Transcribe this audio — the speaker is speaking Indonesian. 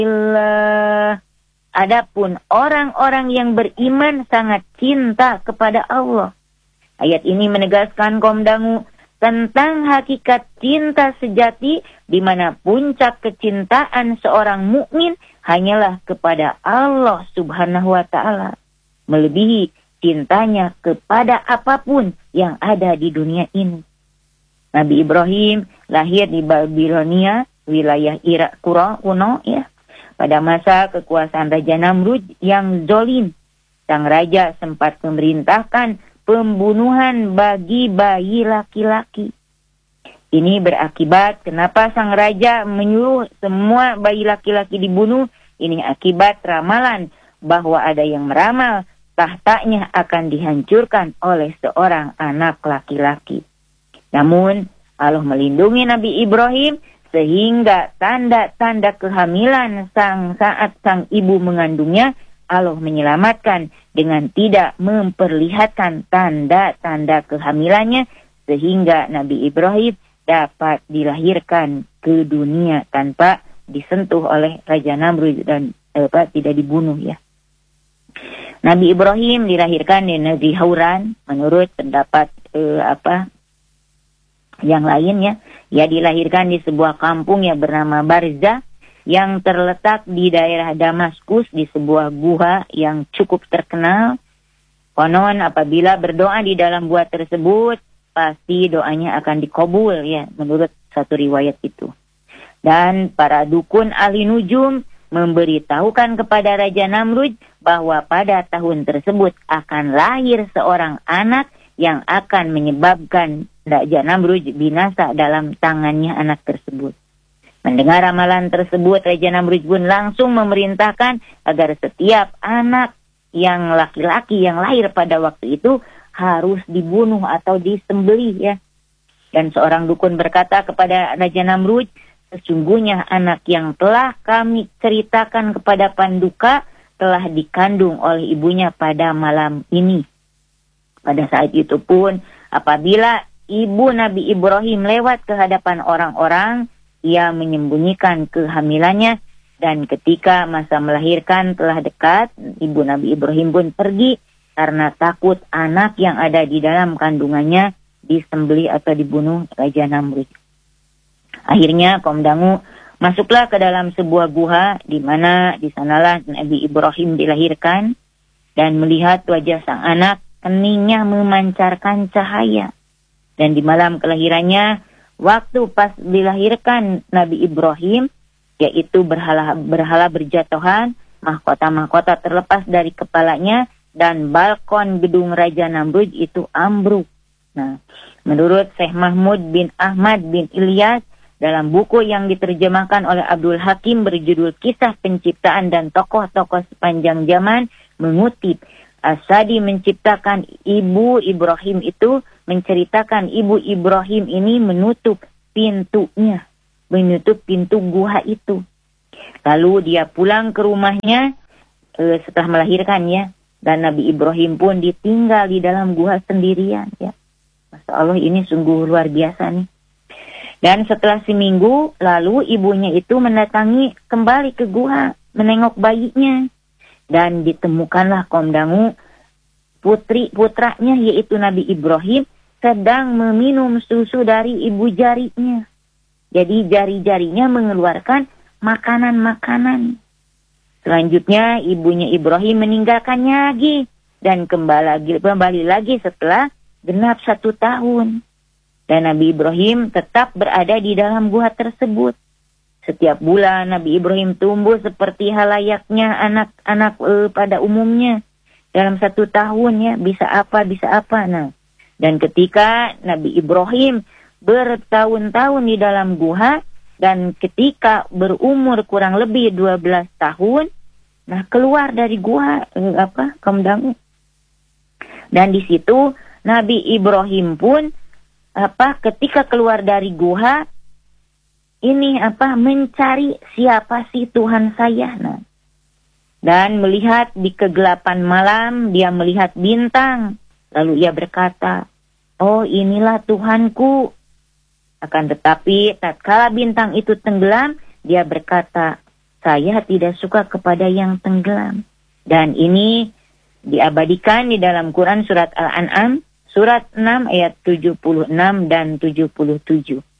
Adapun orang-orang yang beriman sangat cinta kepada Allah. Ayat ini menegaskan kaum dangu tentang hakikat cinta sejati, di mana puncak kecintaan seorang mukmin hanyalah kepada Allah Subhanahu wa Ta'ala, melebihi cintanya kepada apapun yang ada di dunia ini. Nabi Ibrahim lahir di Babilonia, wilayah Irak kuno, ya, pada masa kekuasaan Raja Namrud yang zalim. Sang raja sempat memerintahkan pembunuhan bagi bayi laki-laki. Ini berakibat kenapa sang raja menyuruh semua bayi laki-laki dibunuh. Ini akibat ramalan bahwa ada yang meramal tahtanya akan dihancurkan oleh seorang anak laki-laki. Namun Allah melindungi Nabi Ibrahim sehingga tanda-tanda kehamilan saat sang ibu mengandungnya, Allah menyelamatkan dengan tidak memperlihatkan tanda-tanda kehamilannya, sehingga Nabi Ibrahim dapat dilahirkan ke dunia tanpa disentuh oleh Raja Namrud dan tidak dibunuh, ya. Nabi Ibrahim dilahirkan di negeri Hauran. Menurut pendapat yang lainnya, ia dilahirkan di sebuah kampung yang bernama Barzah yang terletak di daerah Damaskus, di sebuah gua yang cukup terkenal. Konon apabila berdoa di dalam gua tersebut, pasti doanya akan dikabul, ya, menurut satu riwayat itu. Dan para dukun ahli nujum memberitahukan kepada Raja Namrud bahwa pada tahun tersebut akan lahir seorang anak yang akan menyebabkan Raja Namrud binasa dalam tangannya anak tersebut. Mendengar ramalan tersebut, Raja Namrud pun langsung memerintahkan agar setiap anak yang laki-laki yang lahir pada waktu itu harus dibunuh atau disembelih, ya. Dan seorang dukun berkata kepada Raja Namrud, sesungguhnya anak yang telah kami ceritakan kepada Panduka telah dikandung oleh ibunya pada malam ini. Pada saat itu pun, apabila ibu Nabi Ibrahim lewat ke hadapan orang-orang, ia menyembunyikan kehamilannya, dan ketika masa melahirkan telah dekat, ibu Nabi Ibrahim pun pergi karena takut anak yang ada di dalam kandungannya disembelih atau dibunuh Raja Namrud. Akhirnya kaum dangu masuklah ke dalam sebuah gua, di mana di sanalah Nabi Ibrahim dilahirkan, dan melihat wajah sang anak, keningnya memancarkan cahaya. Dan di malam kelahirannya, waktu pas dilahirkan Nabi Ibrahim, yaitu berhala berjatuhan, mahkota-mahkota terlepas dari kepalanya, dan balkon gedung Raja Namrud itu ambruk. Nah, menurut Syekh Mahmud bin Ahmad bin Ilyas, dalam buku yang diterjemahkan oleh Abdul Hakim berjudul Kisah Penciptaan dan Tokoh-Tokoh Sepanjang Zaman, mengutip, As-Sadi menciptakan ibu Ibrahim itu, menceritakan ibu Ibrahim ini menutup pintunya, menutup pintu gua itu. Lalu dia pulang ke rumahnya setelah melahirkan, ya. Dan Nabi Ibrahim pun ditinggal di dalam gua sendirian, ya. Masya Allah, ini sungguh luar biasa nih. Dan setelah seminggu, lalu ibunya itu mendatangi kembali ke gua, menengok bayinya. Dan ditemukanlah kaum dangu putranya, yaitu Nabi Ibrahim, sedang meminum susu dari ibu jarinya. Jadi jari-jarinya mengeluarkan makanan-makanan. Selanjutnya ibunya Ibrahim meninggalkannya lagi dan kembali lagi setelah genap 1 tahun. Dan Nabi Ibrahim tetap berada di dalam gua tersebut. Setiap bulan Nabi Ibrahim tumbuh seperti halayaknya anak-anak pada umumnya. Dalam 1 tahun, ya, bisa apa. Nah, dan ketika Nabi Ibrahim bertahun-tahun di dalam gua, dan ketika berumur kurang lebih 12 tahun, nah keluar dari gua kaum dangu. Dan di situ Nabi Ibrahim pun ketika keluar dari gua ini mencari siapa sih Tuhan saya. Nah, dan melihat di kegelapan malam dia melihat bintang, lalu ia berkata, oh inilah Tuhanku. Akan tetapi tatkala bintang itu tenggelam, dia berkata, saya tidak suka kepada yang tenggelam. Dan ini diabadikan di dalam Quran surat Al-An'am, surat 6 ayat 76 dan 77.